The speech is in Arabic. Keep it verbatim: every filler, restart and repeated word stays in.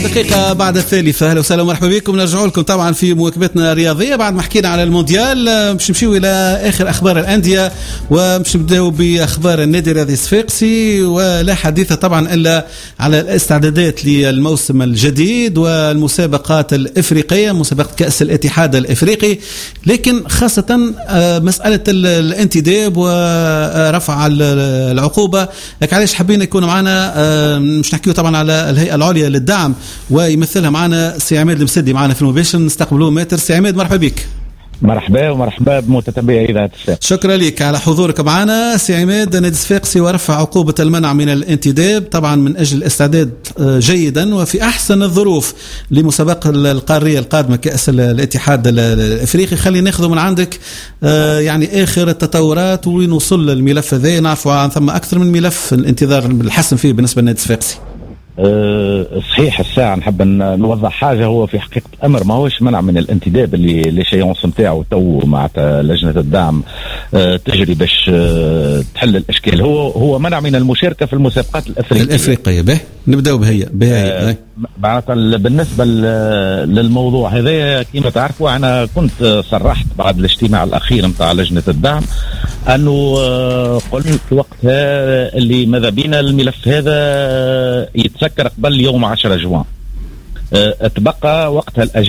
دقيقة بعد الثالثة. أهلا وسهلا ومرحبا بكم. نرجع لكم طبعا في مواكبتنا الرياضية بعد ما حكينا على المونديال. مش نمشيو إلى آخر أخبار الأندية ومش نبداو بأخبار النادي الرياضي الصفاقسي، ولا حديث طبعا إلا على الاستعدادات للموسم الجديد والمسابقات الإفريقية، مسابقة كأس الاتحاد الإفريقي، لكن خاصة مسألة الانتداب ورفع العقوبة. لك علاش حابين يكونوا معنا، مش نحكيو طبعا على الهيئة العليا للدعم ويمثلها معنا سي عماد المسدي معنا في المباشر. نستقبلوه ماتر. سي عماد مرحبا بك. مرحبا ومرحبا بمتتبعي إذاعة الصفاقس. شكرا لك على حضورك معنا. سي عماد، نادي الصفاقسي ورفع عقوبة المنع من الانتداب طبعا من أجل الاستعداد جيدا وفي أحسن الظروف لمسابقة القارية القادمة كأس الاتحاد الإفريقي. خلينا ناخذ من عندك يعني آخر التطورات وين وصل الملف هذا. نعرفوا عن ثم أكثر من ملف الانتظار الحسم فيه بالنسبة للنادي الصفاقسي. أه صحيح. الساعة نحب نوضح حاجة، هو في حقيقة الأمر ما هوش منع من الانتداب اللي لشيونس نتاعو تو مع لجنة الدعم أه تجري باش أه تحل الأشكال. هو هو منع من المشاركة في المسابقات الأفريقية الأفريقية. به نبدأ بهي بهي أه معناتها بالنسبة للموضوع هذا كما تعرفوا أنا كنت صرحت بعد الاجتماع الأخير متاع لجنة الدعم أنه قلت وقتها اللي ماذا بينا الملف هذا يتسكر قبل يوم عشرة جوان. أه تبقى وقتها